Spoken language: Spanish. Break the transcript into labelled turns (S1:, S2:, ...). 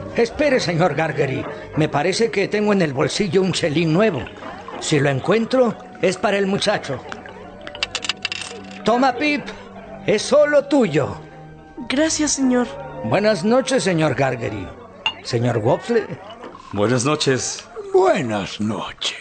S1: Espere, señor Gargery. Me parece que tengo en el bolsillo un chelín nuevo. Si lo encuentro, es para el muchacho. Toma, Pip. Es solo tuyo.
S2: Gracias, señor.
S1: Buenas noches, señor Gargery. Señor Wopsle.
S3: Buenas noches.
S4: Buenas noches.